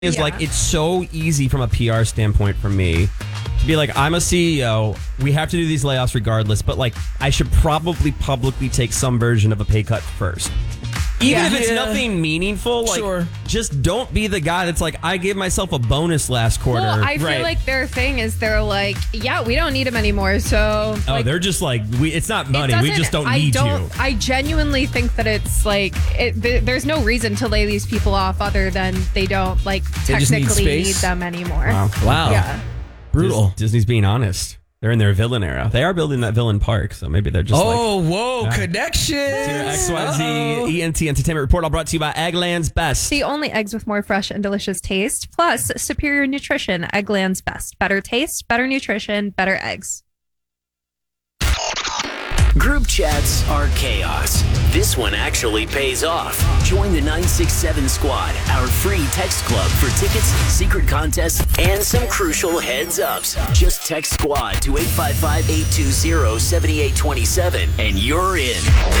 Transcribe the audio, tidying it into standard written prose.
is like, it's so easy from a PR standpoint for me to be like, I'm a CEO. We have to do these layoffs regardless, but like, I should probably publicly take some version of a pay cut first. Even if it's nothing meaningful, like, just don't be the guy that's like, I gave myself a bonus last quarter. Well, I feel like their thing is they're like, yeah, we don't need him anymore. So, like, they're just like, it's not money. We just don't need you. I genuinely think that it's like, there's no reason to lay these people off other than they don't like technically need them anymore. Wow. Yeah. Brutal. Disney's being honest. They're in their villain era. They are building that villain park, so maybe they're just connection. XYZ ENT Entertainment Report, all brought to you by Eggland's Best. The only eggs with more fresh and delicious taste, plus superior nutrition. Eggland's Best. Better taste, better nutrition, better eggs. Group chats are chaos. This one actually pays off. Join the 967 Squad, our free text club for tickets, secret contests, and some crucial heads ups. Just text Squad to 855-820-7827 and you're in.